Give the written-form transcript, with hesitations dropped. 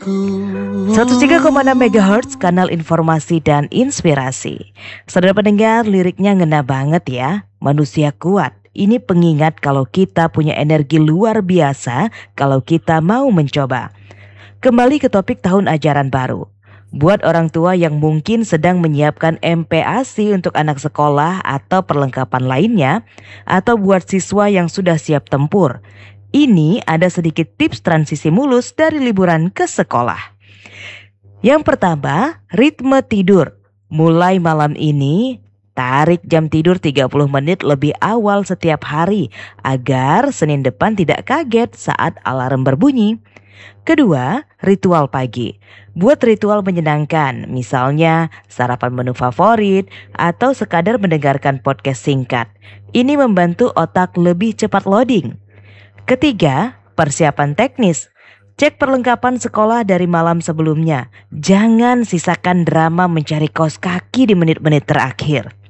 103,6 MHz, kanal informasi dan inspirasi. Saudara pendengar, liriknya ngena banget ya. Manusia kuat. Ini pengingat kalau kita punya energi luar biasa kalau kita mau mencoba. Kembali ke topik tahun ajaran baru. Buat orang tua yang mungkin sedang menyiapkan MPASI untuk anak sekolah atau perlengkapan lainnya, atau buat siswa yang sudah siap tempur, ini ada sedikit tips transisi mulus dari liburan ke sekolah. Yang pertama, ritme tidur. Mulai malam ini, tarik jam tidur 30 menit lebih awal setiap hari agar Senin depan tidak kaget saat alarm berbunyi. Kedua, ritual pagi. Buat ritual menyenangkan, misalnya sarapan menu favorit atau sekadar mendengarkan podcast singkat. Ini membantu otak lebih cepat loading. Ketiga, persiapan teknis. Cek perlengkapan sekolah dari malam sebelumnya. Jangan sisakan drama mencari kaos kaki di menit-menit terakhir.